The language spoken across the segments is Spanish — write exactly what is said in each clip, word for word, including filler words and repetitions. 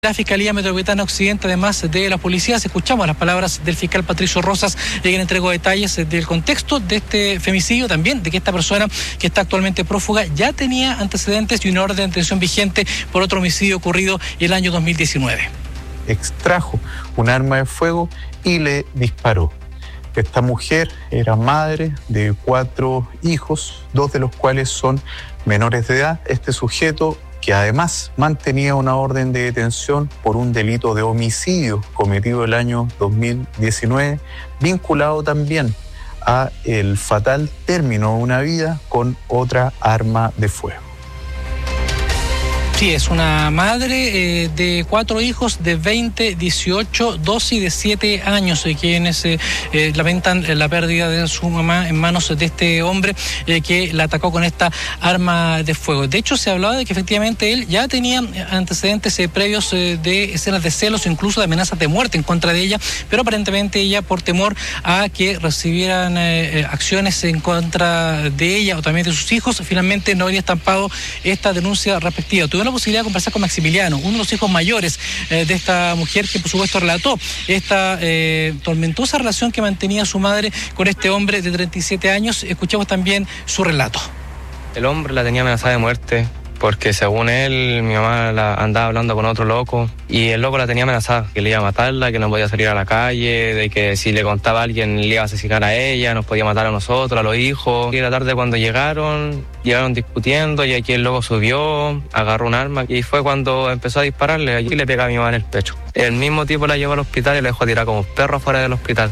La Fiscalía Metropolitana Occidente, además de las policías, escuchamos las palabras del fiscal Patricio Rosas, quien entregó detalles del contexto de este femicidio, también de que esta persona que está actualmente prófuga ya tenía antecedentes y una orden de detención vigente por otro homicidio ocurrido el año dos mil diecinueve. Extrajo un arma de fuego y le disparó. Esta mujer era madre de cuatro hijos, dos de los cuales son menores de edad. Este sujeto, que además mantenía una orden de detención por un delito de homicidio cometido el año dos mil diecinueve, vinculado también a el fatal término de una vida con otra arma de fuego. Sí, es una madre eh, de cuatro hijos de veinte, dieciocho, doce y de siete años, eh, quienes eh, eh, lamentan la pérdida de su mamá en manos de este hombre eh, que la atacó con esta arma de fuego. De hecho, se hablaba de que efectivamente él ya tenía antecedentes eh, previos eh, de escenas de celos, incluso de amenazas de muerte en contra de ella, pero aparentemente ella, por temor a que recibieran eh, acciones en contra de ella o también de sus hijos, finalmente no había estampado esta denuncia respectiva. Tuvieron la posibilidad de conversar con Maximiliano, uno de los hijos mayores eh, de esta mujer, que por supuesto relató esta eh, tormentosa relación que mantenía su madre con este hombre de treinta y siete años. Escuchamos también su relato. El hombre la tenía amenazada de muerte porque, según él, mi mamá la andaba hablando con otro loco y el loco la tenía amenazada, que le iba a matarla, que no podía salir a la calle, de que si le contaba a alguien le iba a asesinar a ella, nos podía matar a nosotros, a los hijos. Y la tarde, cuando llegaron, llegaron discutiendo y aquí el loco subió, agarró un arma y fue cuando empezó a dispararle y le pegaba a mi mamá en el pecho. El mismo tipo la llevó al hospital y la dejó tirar como perro fuera del hospital.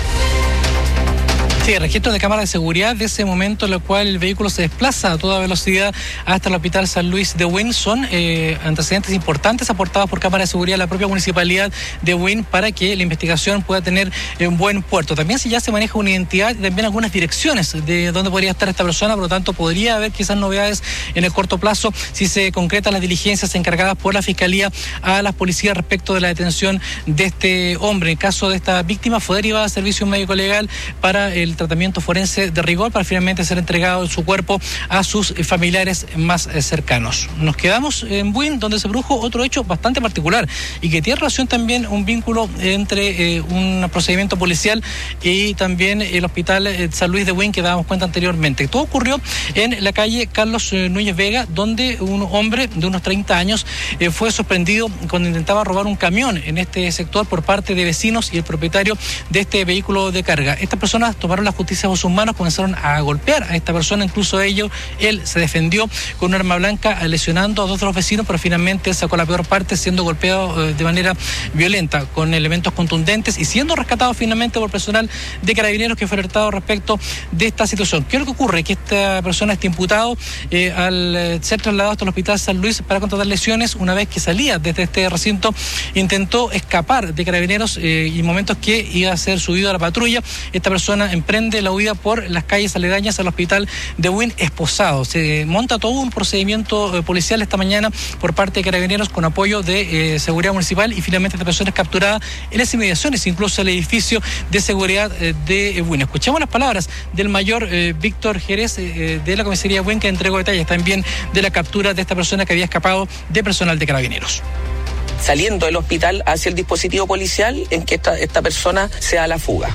Sí, registro de cámara de seguridad de ese momento en el cual el vehículo se desplaza a toda velocidad hasta el Hospital San Luis de Huin. Son eh, antecedentes importantes aportados por cámara de seguridad de la propia municipalidad de Huin para que la investigación pueda tener un buen puerto. También si ya se maneja una identidad y también algunas direcciones de dónde podría estar esta persona, por lo tanto podría haber quizás novedades en el corto plazo si se concretan las diligencias encargadas por la Fiscalía a las policías respecto de la detención de este hombre. En el caso de esta víctima fue derivada a servicio médico legal para el tratamiento forense de rigor para finalmente ser entregado su cuerpo a sus familiares más cercanos. Nos quedamos en Buin, donde se produjo otro hecho bastante particular y que tiene relación también un vínculo entre eh, un procedimiento policial y también el Hospital eh, San Luis de Buin, que dábamos cuenta anteriormente. Todo ocurrió en la calle Carlos eh, Núñez Vega, donde un hombre de unos treinta años eh, fue sorprendido cuando intentaba robar un camión en este sector por parte de vecinos y el propietario de este vehículo de carga. Estas personas tomaron la justicia bajo sus manos, comenzaron a golpear a esta persona, incluso ellos, él se defendió con un arma blanca lesionando a dos de los vecinos, pero finalmente sacó la peor parte siendo golpeado eh, de manera violenta con elementos contundentes y siendo rescatado finalmente por personal de Carabineros que fue alertado respecto de esta situación. ¿Qué es lo que ocurre? Que esta persona, este imputado, eh, al eh, ser trasladado hasta el Hospital San Luis para contratar lesiones, una vez que salía desde este recinto, intentó escapar de Carabineros eh, y en momentos que iba a ser subido a la patrulla, esta persona emprende la huida por las calles aledañas al Hospital de Huin esposado. Se monta todo un procedimiento eh, policial esta mañana por parte de Carabineros con apoyo de eh, seguridad municipal y finalmente esta persona es capturada en las inmediaciones, incluso el edificio de seguridad eh, de Huin. Escuchamos las palabras del mayor eh, Víctor Jerez eh, de la comisaría de Huin, que entregó detalles también de la captura de esta persona que había escapado de personal de Carabineros. Saliendo del hospital hacia el dispositivo policial en que esta, esta persona se da la fuga.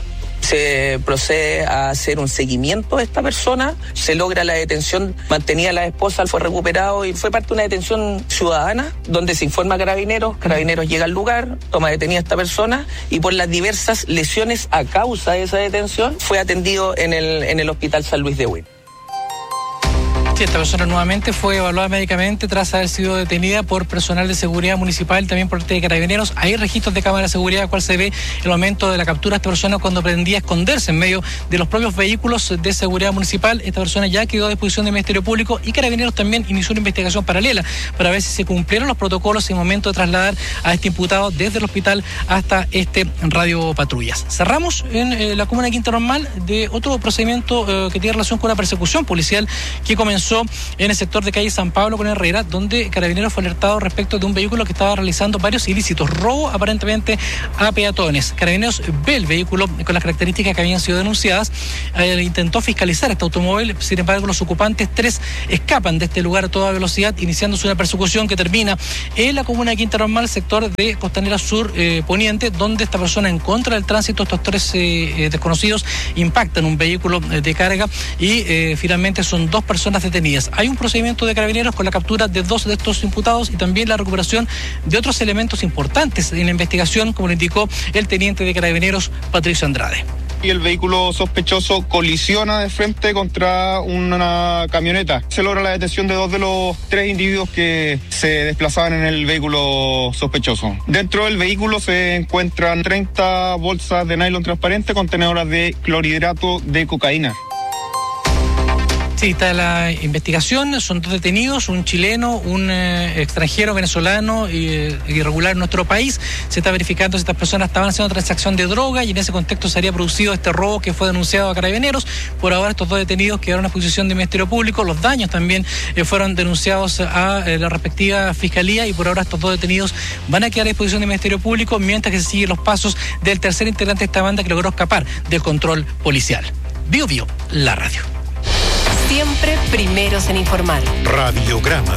Se procede a hacer un seguimiento de esta persona, se logra la detención, mantenía a la esposa, fue recuperado y fue parte de una detención ciudadana donde se informa a Carabineros, Carabineros llega al lugar, toma detenida a esta persona y por las diversas lesiones a causa de esa detención fue atendido en el, en el Hospital San Luis de Huin. Esta persona nuevamente fue evaluada médicamente tras haber sido detenida por personal de seguridad municipal, también por parte de Carabineros. Hay registros de cámara de seguridad, el cual se ve el momento de la captura de esta persona cuando pretendía esconderse en medio de los propios vehículos de seguridad municipal. Esta persona ya quedó a disposición del Ministerio Público y Carabineros también inició una investigación paralela para ver si se cumplieron los protocolos en el momento de trasladar a este imputado desde el hospital hasta este radio patrullas. Cerramos en eh, la comuna de Quinta Normal de otro procedimiento eh, que tiene relación con una persecución policial que comenzó realizó en el sector de calle San Pablo con Herrera, donde Carabineros fue alertado respecto de un vehículo que estaba realizando varios ilícitos, robo aparentemente a peatones. Carabineros ve el vehículo con las características que habían sido denunciadas, eh, intentó fiscalizar este automóvil, sin embargo los ocupantes, tres, escapan de este lugar a toda velocidad, iniciándose una persecución que termina en la comuna de Quinta Normal, sector de Costanera Sur eh, Poniente, donde esta persona, en contra del tránsito, estos tres eh, eh, desconocidos impactan un vehículo eh, de carga y eh, finalmente son dos personas detenidas. Hay un procedimiento de Carabineros con la captura de dos de estos imputados y también la recuperación de otros elementos importantes en la investigación, como lo indicó el teniente de Carabineros, Patricio Andrade. Y el vehículo sospechoso colisiona de frente contra una camioneta. Se logra la detención de dos de los tres individuos que se desplazaban en el vehículo sospechoso. Dentro del vehículo se encuentran treinta bolsas de nylon transparente contenedoras de clorhidrato de cocaína. Sí, está la investigación, son dos detenidos, un chileno, un eh, extranjero venezolano eh, irregular en nuestro país. Se está verificando si estas personas estaban haciendo transacción de droga y en ese contexto se habría producido este robo que fue denunciado a Carabineros. Por ahora estos dos detenidos quedaron a disposición del Ministerio Público, los daños también eh, fueron denunciados a eh, la respectiva Fiscalía y por ahora estos dos detenidos van a quedar a disposición del Ministerio Público mientras que se siguen los pasos del tercer integrante de esta banda que logró escapar del control policial. Bio Bio, la radio. Siempre primeros en informar. Radiograma.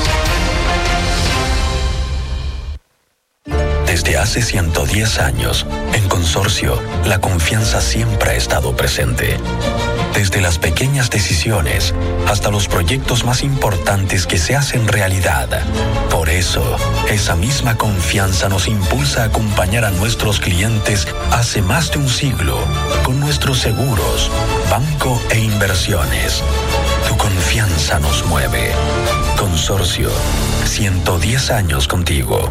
Desde hace ciento diez años, en Consorcio, la confianza siempre ha estado presente. Desde las pequeñas decisiones hasta los proyectos más importantes que se hacen realidad. Por eso, esa misma confianza nos impulsa a acompañar a nuestros clientes hace más de un siglo con nuestros seguros, banco e inversiones. Tu confianza nos mueve. Consorcio, ciento diez años contigo.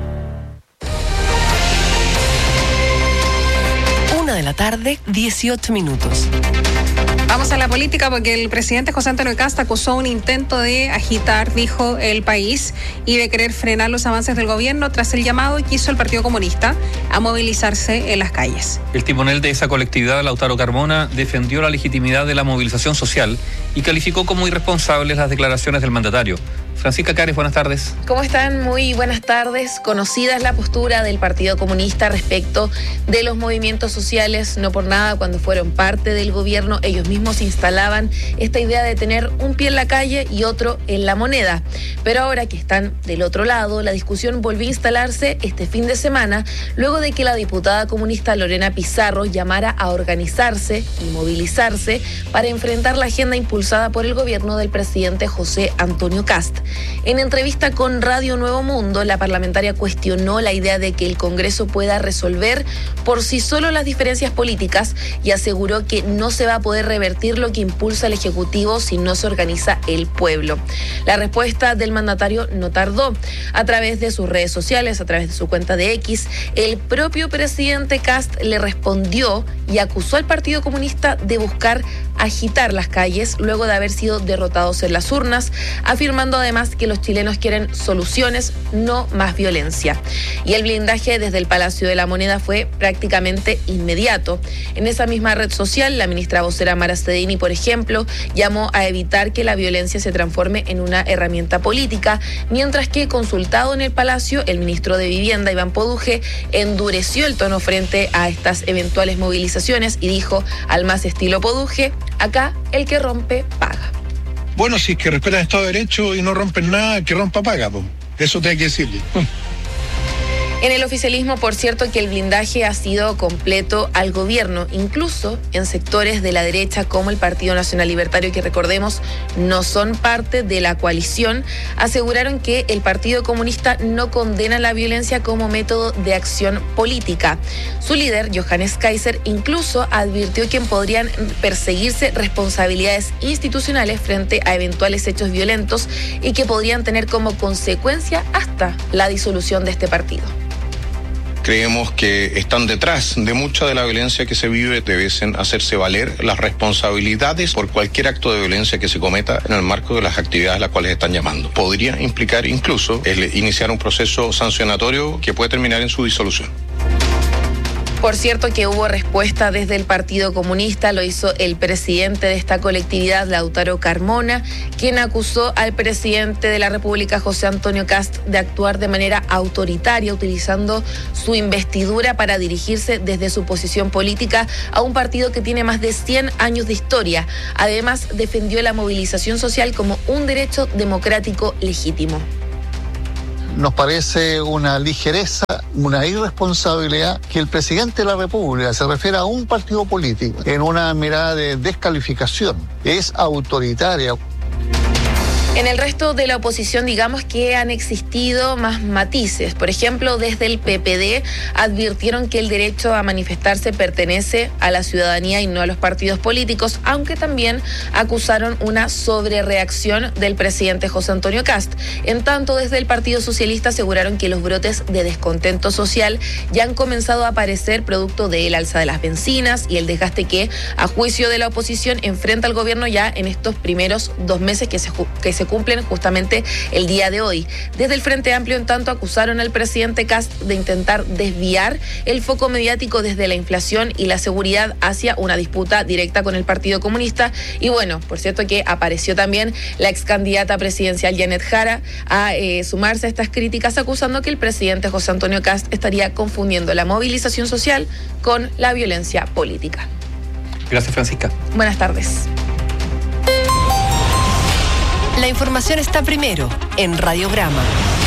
Una de la tarde, dieciocho minutos. Vamos a la política porque el presidente José Antonio Kast acusó un intento de agitar, dijo, el país y de querer frenar los avances del gobierno tras el llamado que hizo el Partido Comunista a movilizarse en las calles. El timonel de esa colectividad, Lautaro Carmona, defendió la legitimidad de la movilización social y calificó como irresponsables las declaraciones del mandatario. Francisca Cares, buenas tardes. ¿Cómo están? Muy buenas tardes. Conocida es la postura del Partido Comunista respecto de los movimientos sociales. No por nada, cuando fueron parte del gobierno, ellos mismos instalaban esta idea de tener un pie en la calle y otro en la moneda. Pero ahora que están del otro lado, la discusión volvió a instalarse este fin de semana, luego de que la diputada comunista Lorena Pizarro llamara a organizarse y movilizarse para enfrentar la agenda impulsada por el gobierno del presidente José Antonio Kast. En entrevista con Radio Nuevo Mundo, la parlamentaria cuestionó la idea de que el Congreso pueda resolver por sí solo las diferencias políticas y aseguró que no se va a poder revertir lo que impulsa el Ejecutivo si no se organiza el pueblo. La respuesta del mandatario no tardó. A través de sus redes sociales, a través de su cuenta de X, el propio presidente Kast le respondió y acusó al Partido Comunista de buscar agitar las calles luego de haber sido derrotados en las urnas, afirmando además que los chilenos quieren soluciones, no más violencia. Y el blindaje desde el Palacio de la Moneda fue prácticamente inmediato. En esa misma red social, la ministra vocera Mara Cedini, por ejemplo, llamó a evitar que la violencia se transforme en una herramienta política, mientras que, consultado en el Palacio, el ministro de Vivienda, Iván Poduje, endureció el tono frente a estas eventuales movilizaciones y dijo, al más estilo Poduje, acá el que rompe paga. Bueno, si es que respetan el Estado de Derecho y no rompen nada, que rompa paga, pues. Eso te hay que decirle. En el oficialismo, por cierto, que el blindaje ha sido completo al gobierno, incluso en sectores de la derecha como el Partido Nacional Libertario, que recordemos no son parte de la coalición, aseguraron que el Partido Comunista no condena la violencia como método de acción política. Su líder, Johannes Kaiser, incluso advirtió que podrían perseguirse responsabilidades institucionales frente a eventuales hechos violentos y que podrían tener como consecuencia hasta la disolución de este partido. Creemos que están detrás de mucha de la violencia que se vive, deben hacerse valer las responsabilidades por cualquier acto de violencia que se cometa en el marco de las actividades a las cuales están llamando. Podría implicar incluso el iniciar un proceso sancionatorio que puede terminar en su disolución. Por cierto que hubo respuesta desde el Partido Comunista, lo hizo el presidente de esta colectividad, Lautaro Carmona, quien acusó al presidente de la República, José Antonio Kast, de actuar de manera autoritaria, utilizando su investidura para dirigirse desde su posición política a un partido que tiene más de cien años de historia. Además, defendió la movilización social como un derecho democrático legítimo. Nos parece una ligereza, una irresponsabilidad que el presidente de la República se refiera a un partido político en una mirada de descalificación. Es autoritaria. En el resto de la oposición, digamos que han existido más matices. Por ejemplo, desde el P P D advirtieron que el derecho a manifestarse pertenece a la ciudadanía y no a los partidos políticos, aunque también acusaron una sobrereacción del presidente José Antonio Kast. En tanto, desde el Partido Socialista aseguraron que los brotes de descontento social ya han comenzado a aparecer producto del alza de las bencinas y el desgaste que, a juicio de la oposición, enfrenta al gobierno ya en estos primeros dos meses que se, que se cumplen justamente el día de hoy. Desde el Frente Amplio, en tanto, acusaron al presidente Kast de intentar desviar el foco mediático desde la inflación y la seguridad hacia una disputa directa con el Partido Comunista. Y bueno, por cierto que apareció también la ex candidata presidencial Janet Jara a eh, sumarse a estas críticas, acusando que el presidente José Antonio Kast estaría confundiendo la movilización social con la violencia política. Gracias, Francisca. Buenas tardes. La información está primero en Radiograma.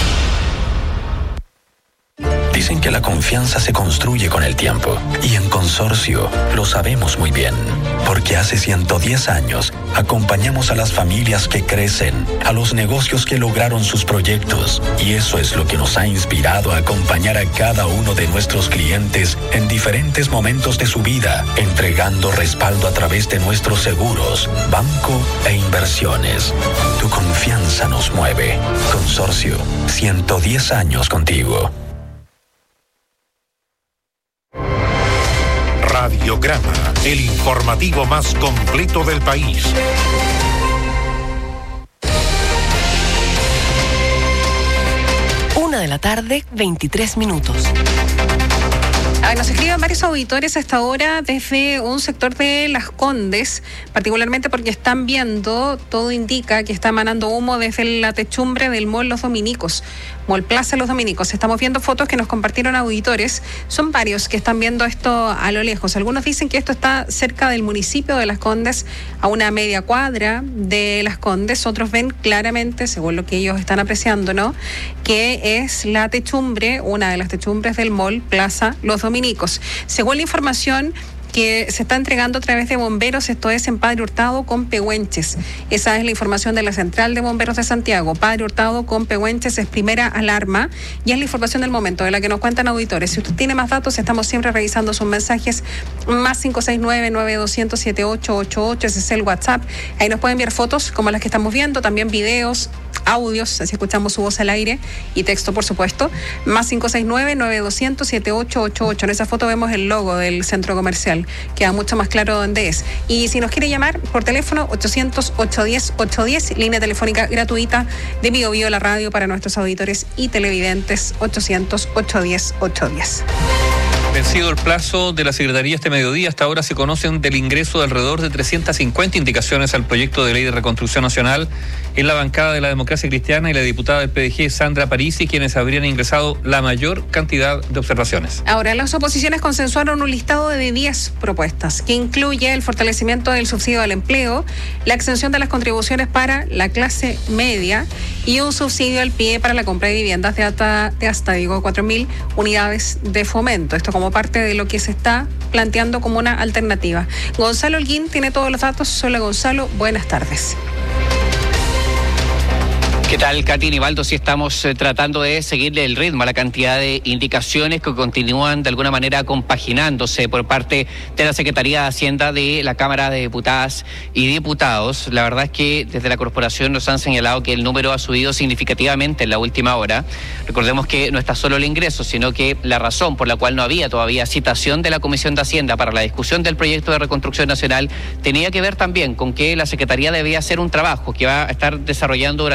Dicen que la confianza se construye con el tiempo y en Consorcio lo sabemos muy bien, porque hace ciento diez años acompañamos a las familias que crecen, a los negocios que lograron sus proyectos, y eso es lo que nos ha inspirado a acompañar a cada uno de nuestros clientes en diferentes momentos de su vida, entregando respaldo a través de nuestros seguros, banco e inversiones. Tu confianza nos mueve. Consorcio, ciento diez años contigo. Radiograma, el informativo más completo del país. Una de la tarde, veintitrés minutos. A ver, nos escriben varios auditores a esta hora desde un sector de Las Condes, particularmente porque están viendo, todo indica que está emanando humo desde la techumbre del Mall Los Dominicos, Mall Plaza Los Dominicos. Estamos viendo fotos que nos compartieron auditores. Son varios que están viendo esto a lo lejos. Algunos dicen que esto está cerca del municipio de Las Condes, a una media cuadra de Las Condes. Otros ven claramente, según lo que ellos están apreciando, ¿no?, que es la techumbre, una de las techumbres del Mall Plaza Los Dominicos. Según la información que se está entregando a través de bomberos, esto es en Padre Hurtado con Pehuenches. Esa es la información de la Central de Bomberos de Santiago. Padre Hurtado con Pehuenches es primera alarma y es la información del momento de la que nos cuentan auditores. Si usted tiene más datos, estamos siempre revisando sus mensajes. Más cinco seis nueve, nueve dos cero cero, siete ocho ocho ocho, ese es el WhatsApp. Ahí nos pueden enviar fotos como las que estamos viendo, también videos, audios, así escuchamos su voz al aire, y texto, por supuesto. Más cinco seis nueve, nueve dos cero cero, siete ocho ocho ocho. En esa foto vemos el logo del centro comercial. Queda mucho más claro dónde es. Y si nos quiere llamar por teléfono, ochocientos, ochocientos diez, ochocientos diez, línea telefónica gratuita de Bio Bio, la radio para nuestros auditores y televidentes, ochocientos, ochocientos diez, ochocientos diez. Vencido el plazo de la Secretaría este mediodía, hasta ahora se conocen del ingreso de alrededor de trescientas cincuenta indicaciones al proyecto de ley de reconstrucción nacional en la bancada de la Democracia Cristiana y la diputada del P D G, Sandra Parisi, quienes habrían ingresado la mayor cantidad de observaciones. Ahora, las oposiciones consensuaron un listado de diez propuestas que incluye el fortalecimiento del subsidio al empleo, la exención de las contribuciones para la clase media y un subsidio al pie para la compra de viviendas de hasta, de hasta digo, cuatro mil unidades de fomento. Esto como parte de lo que se está planteando como una alternativa. Gonzalo Holguín tiene todos los datos. Hola, Gonzalo, buenas tardes. ¿Qué tal, Katy Nivaldo? Sí, estamos eh, tratando de seguirle el ritmo a la cantidad de indicaciones que continúan de alguna manera compaginándose por parte de la Secretaría de Hacienda de la Cámara de Diputadas y Diputados. La verdad es que desde la corporación nos han señalado que el número ha subido significativamente en la última hora. Recordemos que no está solo el ingreso, sino que la razón por la cual no había todavía citación de la Comisión de Hacienda para la discusión del proyecto de reconstrucción nacional tenía que ver también con que la Secretaría debía hacer un trabajo que va a estar desarrollando durante toda la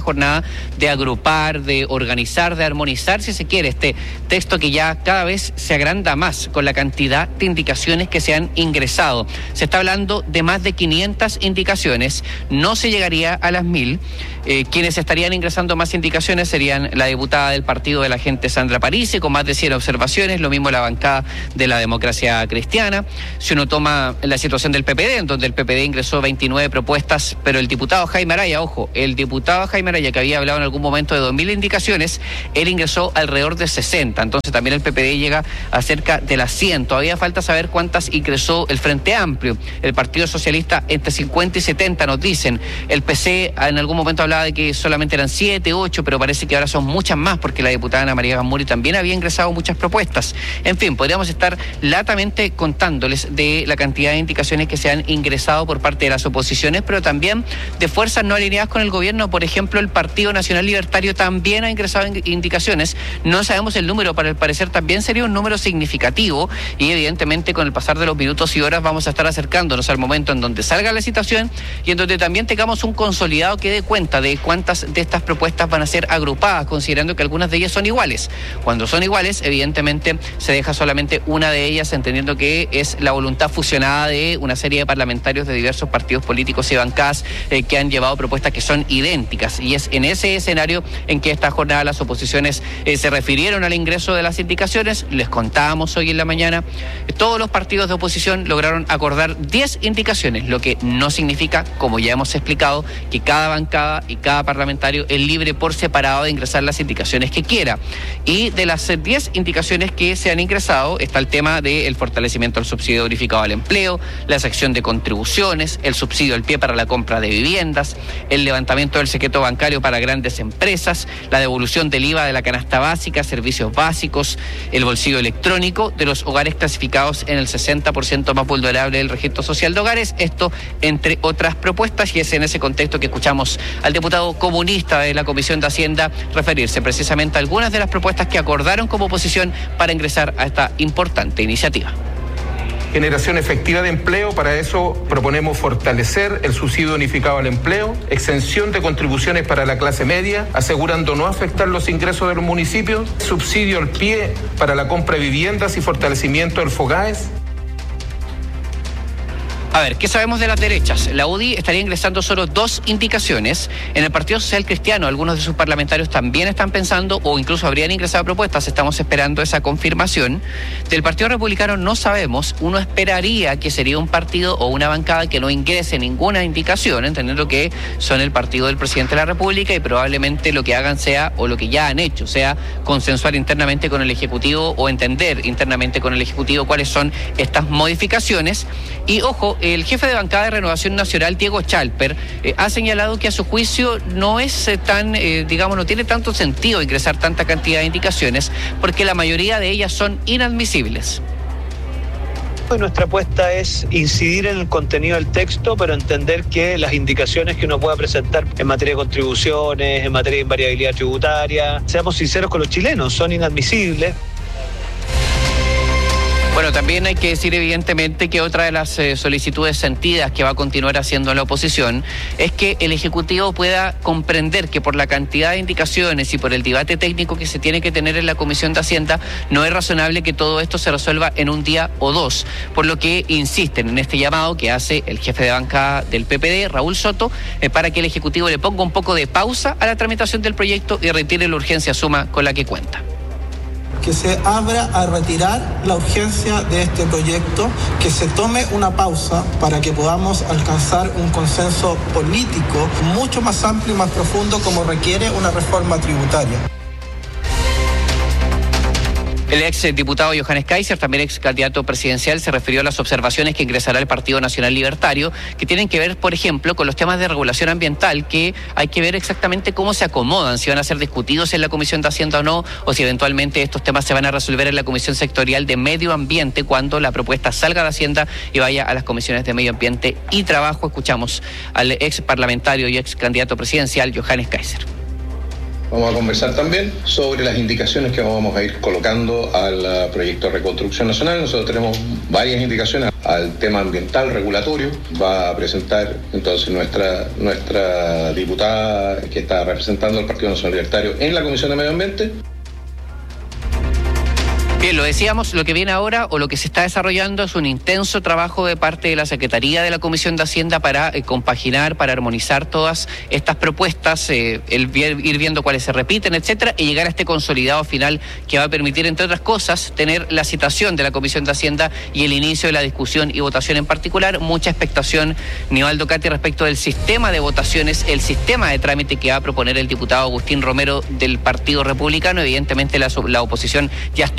jornada de agrupar, de organizar, de armonizar, si se quiere, este texto que ya cada vez se agranda más con la cantidad de indicaciones que se han ingresado. Se está hablando de más de quinientas indicaciones, no se llegaría a las mil. Eh, quienes estarían ingresando más indicaciones serían la diputada del partido de la gente Sandra Parisi, con más de cien observaciones, lo mismo la bancada de la Democracia Cristiana. Si uno toma la situación del P P D, en donde el P P D ingresó veintinueve propuestas, pero el diputado Jaime Araya, ojo, el diputado Jaime Araya, que había hablado en algún momento de dos mil indicaciones, él ingresó alrededor de sesenta, entonces también el P P D llega a cerca de las cien. Todavía falta saber cuántas ingresó el Frente Amplio, el Partido Socialista entre cincuenta y setenta, nos dicen. El P C en algún momento hablaba de que solamente eran siete, ocho, pero parece que ahora son muchas más, porque la diputada Ana María Gamuri también había ingresado muchas propuestas. En fin, podríamos estar latamente contándoles de la cantidad de indicaciones que se han ingresado por parte de las oposiciones, pero también de fuerzas no alineadas con el gobierno. Por ejemplo, el Partido Nacional Libertario también ha ingresado indicaciones. No sabemos el número, pero al parecer también sería un número significativo, y evidentemente con el pasar de los minutos y horas vamos a estar acercándonos al momento en donde salga la citación y en donde también tengamos un consolidado que dé cuenta de cuántas de estas propuestas van a ser agrupadas, considerando que algunas de ellas son iguales. Cuando son iguales, evidentemente se deja solamente una de ellas, entendiendo que es la voluntad fusionada de una serie de parlamentarios de diversos partidos políticos y bancadas eh, que han llevado propuestas que son idénticas, y es en ese escenario en que esta jornada las oposiciones eh, se refirieron al ingreso de las indicaciones. Les contábamos hoy en la mañana, eh, todos los partidos de oposición lograron acordar diez indicaciones, lo que no significa, como ya hemos explicado, que cada bancada y cada parlamentario es libre por separado de ingresar las indicaciones que quiera. Y de las diez indicaciones que se han ingresado está el tema del fortalecimiento del subsidio unificado al empleo, la sección de contribuciones, el subsidio al pie para la compra de viviendas, el levantamiento del secreto bancario para grandes empresas, la devolución del I V A de la canasta básica, servicios básicos, el bolsillo electrónico de los hogares clasificados en el sesenta por ciento más vulnerable del registro social de hogares, esto entre otras propuestas, y es en ese contexto que escuchamos al diputado comunista de la Comisión de Hacienda referirse precisamente a algunas de las propuestas que acordaron como oposición para ingresar a esta importante iniciativa. Generación efectiva de empleo, para eso proponemos fortalecer el subsidio unificado al empleo, exención de contribuciones para la clase media, asegurando no afectar los ingresos de los municipios, subsidio al pie para la compra de viviendas y fortalecimiento del FOGAES. A ver, ¿qué sabemos de las derechas? La U D I estaría ingresando solo dos indicaciones. En el Partido Social Cristiano, algunos de sus parlamentarios también están pensando o incluso habrían ingresado propuestas. Estamos esperando esa confirmación. Del Partido Republicano no sabemos. Uno esperaría que sería un partido o una bancada que no ingrese ninguna indicación, entendiendo que son el partido del presidente de la República y probablemente lo que hagan sea, o lo que ya han hecho, sea consensuar internamente con el Ejecutivo o entender internamente con el Ejecutivo cuáles son estas modificaciones. Y ojo, el jefe de bancada de Renovación Nacional, Diego Chalper, eh, ha señalado que a su juicio no es eh, tan, eh, digamos, no tiene tanto sentido ingresar tanta cantidad de indicaciones porque la mayoría de ellas son inadmisibles. Nuestra apuesta es incidir en el contenido del texto, pero entender que las indicaciones que uno pueda presentar en materia de contribuciones, en materia de invariabilidad tributaria, seamos sinceros con los chilenos, son inadmisibles. Bueno, también hay que decir evidentemente que otra de las eh, solicitudes sentidas que va a continuar haciendo la oposición es que el Ejecutivo pueda comprender que por la cantidad de indicaciones y por el debate técnico que se tiene que tener en la Comisión de Hacienda, no es razonable que todo esto se resuelva en un día o dos, por lo que insisten en este llamado que hace el jefe de bancada del P P D, Raúl Soto, eh, para que el Ejecutivo le ponga un poco de pausa a la tramitación del proyecto y retire la urgencia suma con la que cuenta. Que se abra a retirar la urgencia de este proyecto, que se tome una pausa para que podamos alcanzar un consenso político mucho más amplio y más profundo como requiere una reforma tributaria. El ex diputado Johannes Kaiser, también ex candidato presidencial, se refirió a las observaciones que ingresará el Partido Nacional Libertario, que tienen que ver, por ejemplo, con los temas de regulación ambiental, que hay que ver exactamente cómo se acomodan, si van a ser discutidos en la Comisión de Hacienda o no, o si eventualmente estos temas se van a resolver en la Comisión Sectorial de Medio Ambiente cuando la propuesta salga de Hacienda y vaya a las comisiones de Medio Ambiente y Trabajo. Escuchamos al ex parlamentario y ex candidato presidencial Johannes Kaiser. Vamos a conversar también sobre las indicaciones que vamos a ir colocando al proyecto de reconstrucción nacional. Nosotros tenemos varias indicaciones al tema ambiental, regulatorio. Va a presentar entonces nuestra, nuestra diputada que está representando al Partido Nacional Libertario en la Comisión de Medio Ambiente. Bien, lo decíamos, lo que viene ahora o lo que se está desarrollando es un intenso trabajo de parte de la Secretaría de la Comisión de Hacienda para eh, compaginar, para armonizar todas estas propuestas, eh, el, ir viendo cuáles se repiten, etcétera, y llegar a este consolidado final que va a permitir, entre otras cosas, tener la citación de la Comisión de Hacienda y el inicio de la discusión y votación en particular. Mucha expectación, Nivaldo, Katy, respecto del sistema de votaciones, el sistema de trámite que va a proponer el diputado Agustín Romero del Partido Republicano. Evidentemente la, la oposición ya está